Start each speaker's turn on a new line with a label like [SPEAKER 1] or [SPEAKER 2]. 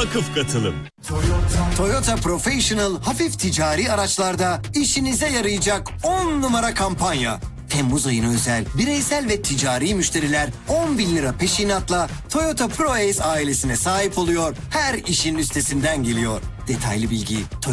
[SPEAKER 1] vakıf katılım.
[SPEAKER 2] Toyota Professional hafif ticari araçlarda işinize yarayacak 10 numara kampanya. Temmuz ayına özel bireysel ve ticari müşteriler 10.000 lira peşinatla Toyota ProAce ailesine sahip oluyor. Her işin üstesinden geliyor. Detaylı bilgi